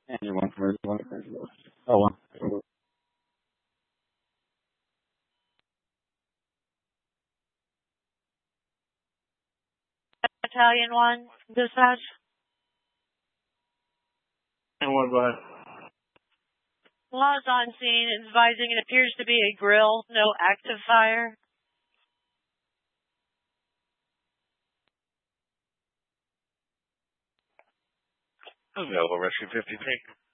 Anyone from one. Oh, one. Battalion 1, dispatch. And one by. Laws on scene advising it appears to be a grill, no active fire. Available rescue 53.